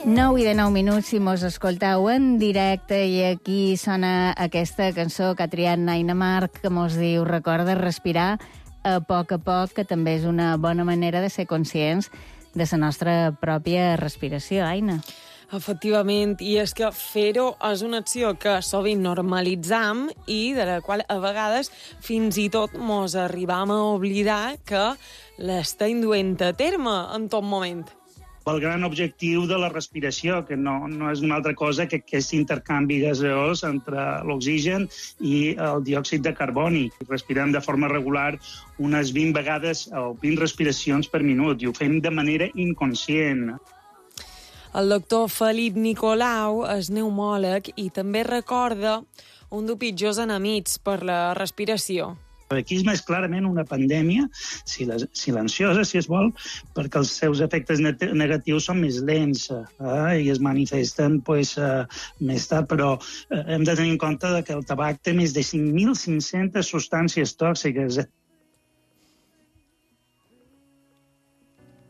9:09, si mos escoltau en directe, i aquí sona aquesta cançó que ha triat Naina Marc, que mos diu recorda respirar a poc, que també és una bona manera de ser conscients de la nostra pròpia respiració, Aina. Efectivament, i és que fer-ho és una acció que sovint normalitzam i de la qual a vegades fins i tot mos arribam a oblidar que l'estem duent a terme en tot moment. El gran objectiu de la respiració, que no és una altra cosa que aquest intercanvi gaseós entre l'oxigen i el diòxid de carboni. Respirem de forma regular unes 20 vegades o 20 respiracions per minut i ho fem de manera inconscient. El doctor Felip Nicolau és pneumòleg i també recorda un dels pitjors enemics per la respiració. Aquí és més clarament una pandèmia silenciosa, si es vol, perquè els seus efectes negatius són més lents i es manifesten més tard, però hem de tenir en compte que el tabac té més de 5.500 substàncies tòxiques.